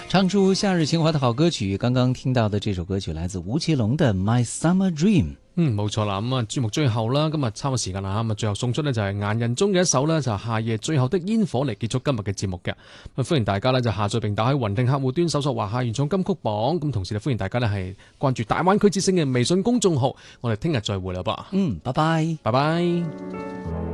唱出夏日情懷的好歌曲，剛剛聽到的這首歌曲來自吳奇隆的 My Summer Dream。 冇錯啦，咁啊節目最後啦，今日差唔多時間啦，咁啊最後送出呢就係顏人中嘅一首呢，就係夏夜最後的煙火嚟結束今日嘅節目嘅。咁歡迎大家呢就下載並打開雲聽客戶端搜索華夏原創金曲榜，咁同時呢歡迎大家呢係關注大灣區之聲嘅微信公眾號，我哋聽日再會啦噃。 拜拜， 拜拜。